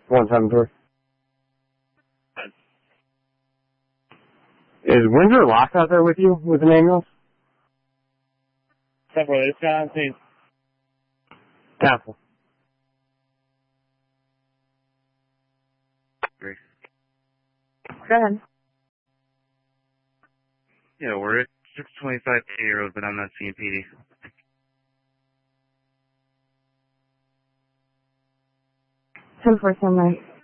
173. Is Windsor Locks out there with you with an ambulance? Except for this guy, please. Castle. Great. Go ahead. Yeah, we're at 625 K Road, but I'm not seeing PD. 10-4, 10-9.